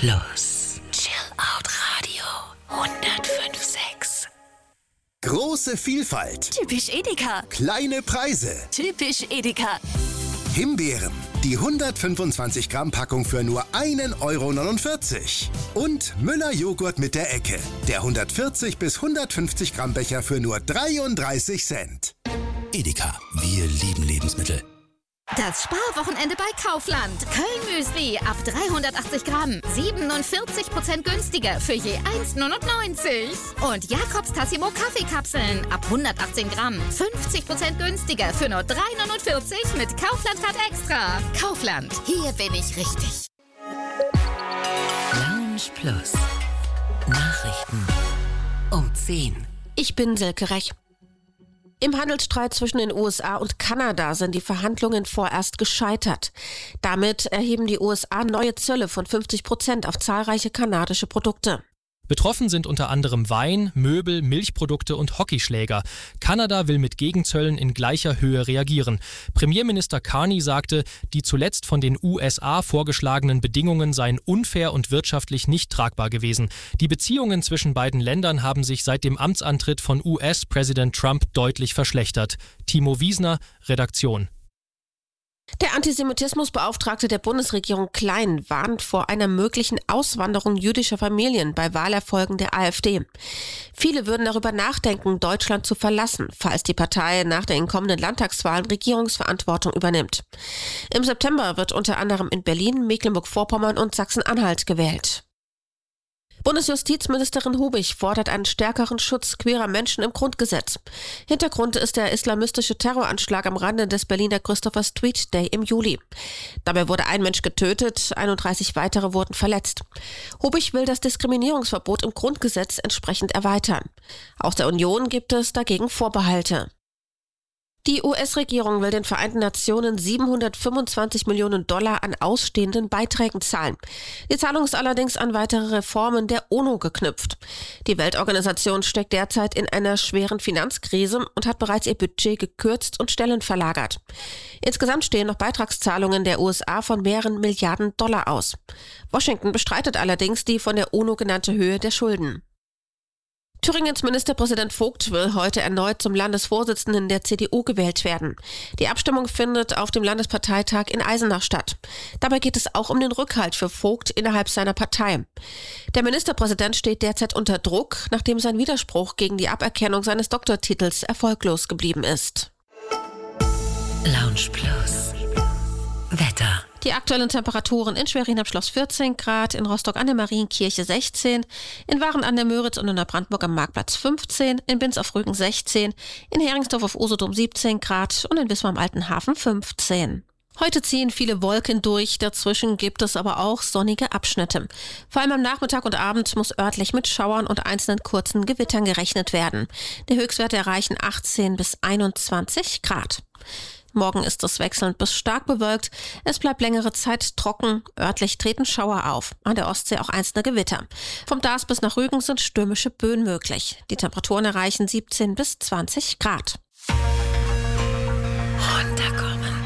Plus. Chill Out Radio 105.6. Große Vielfalt. Typisch Edeka. Kleine Preise. Typisch Edeka. Himbeeren. Die 125 Gramm Packung für nur 1,49 €. Und Müller Joghurt mit der Ecke. Der 140 bis 150 Gramm Becher für nur 33 Cent. Edeka, wir lieben Lebensmittel. Das Sparwochenende bei Kaufland. Köln-Müsli ab 380 Gramm. 47% günstiger für je 1,99 €. Und Jakobs Tassimo Kaffeekapseln ab 118 Gramm. 50% günstiger für nur 3,49 € mit Kaufland-Card Extra. Kaufland, hier bin ich richtig. Lounge Plus. Nachrichten um 10. Ich bin Silke Rech. Im Handelsstreit zwischen den USA und Kanada sind die Verhandlungen vorerst gescheitert. Damit erheben die USA neue Zölle von 50% auf zahlreiche kanadische Produkte. Betroffen sind unter anderem Wein, Möbel, Milchprodukte und Hockeyschläger. Kanada will mit Gegenzöllen in gleicher Höhe reagieren. Premierminister Carney sagte, die zuletzt von den USA vorgeschlagenen Bedingungen seien unfair und wirtschaftlich nicht tragbar gewesen. Die Beziehungen zwischen beiden Ländern haben sich seit dem Amtsantritt von US-Präsident Trump deutlich verschlechtert. Timo Wiesner, Redaktion. Der Antisemitismusbeauftragte der Bundesregierung Klein warnt vor einer möglichen Auswanderung jüdischer Familien bei Wahlerfolgen der AfD. Viele würden darüber nachdenken, Deutschland zu verlassen, falls die Partei nach den kommenden Landtagswahlen Regierungsverantwortung übernimmt. Im September wird unter anderem in Berlin, Mecklenburg-Vorpommern und Sachsen-Anhalt gewählt. Bundesjustizministerin Hubich fordert einen stärkeren Schutz queerer Menschen im Grundgesetz. Hintergrund ist der islamistische Terroranschlag am Rande des Berliner Christopher Street Day im Juli. Dabei wurde ein Mensch getötet, 31 weitere wurden verletzt. Hubich will das Diskriminierungsverbot im Grundgesetz entsprechend erweitern. Aus der Union gibt es dagegen Vorbehalte. Die US-Regierung will den Vereinten Nationen 725 Millionen $ an ausstehenden Beiträgen zahlen. Die Zahlung ist allerdings an weitere Reformen der UNO geknüpft. Die Weltorganisation steckt derzeit in einer schweren Finanzkrise und hat bereits ihr Budget gekürzt und Stellen verlagert. Insgesamt stehen noch Beitragszahlungen der USA von mehreren Milliarden $ aus. Washington bestreitet allerdings die von der UNO genannte Höhe der Schulden. Thüringens Ministerpräsident Vogt will heute erneut zum Landesvorsitzenden der CDU gewählt werden. Die Abstimmung findet auf dem Landesparteitag in Eisenach statt. Dabei geht es auch um den Rückhalt für Vogt innerhalb seiner Partei. Der Ministerpräsident steht derzeit unter Druck, nachdem sein Widerspruch gegen die Aberkennung seines Doktortitels erfolglos geblieben ist. Lounge Plus. Wetter. Die aktuellen Temperaturen in Schwerin am Schloss 14 Grad, in Rostock an der Marienkirche 16, in Waren an der Möritz und in Neubrandenburg am Marktplatz 15, in Binz auf Rügen 16, in Heringsdorf auf Usedom 17 Grad und in Wismar am Alten Hafen 15. Heute ziehen viele Wolken durch, dazwischen gibt es aber auch sonnige Abschnitte. Vor allem am Nachmittag und Abend muss örtlich mit Schauern und einzelnen kurzen Gewittern gerechnet werden. Die Höchstwerte erreichen 18 bis 21 Grad. Morgen ist es wechselnd bis stark bewölkt. Es bleibt längere Zeit trocken. Örtlich treten Schauer auf. An der Ostsee auch einzelne Gewitter. Vom Darß bis nach Rügen sind stürmische Böen möglich. Die Temperaturen erreichen 17 bis 20 Grad. Runterkommen.